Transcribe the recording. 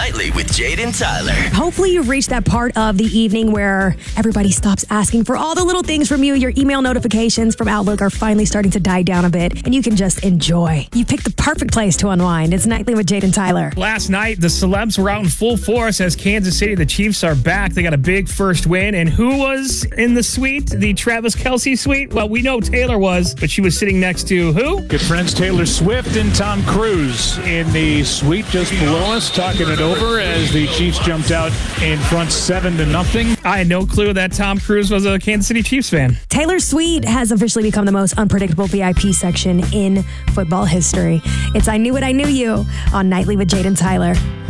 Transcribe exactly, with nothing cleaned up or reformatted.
Nightly with Jade and Tyler. Hopefully you've reached that part of the evening where everybody stops asking for all the little things from you. Your email notifications from Outlook are finally starting to die down a bit, and you can just enjoy. You picked the perfect place to unwind. It's Nightly with Jade and Tyler. Last night, the celebs were out in full force as Kansas City, the Chiefs, are back. They got a big first win. And who was in the suite? The Travis Kelce suite? Well, we know Taylor was, but she was sitting next to who? Good friends Taylor Swift and Tom Cruise in the suite just below us, talking it over as the Chiefs jumped out in front seven to nothing. I had no clue that Tom Cruise was a Kansas City Chiefs fan. Taylor's suite has officially become the most unpredictable V I P section in football history. It's I Knew It, I Knew You on Nightly with Jade and Tyler.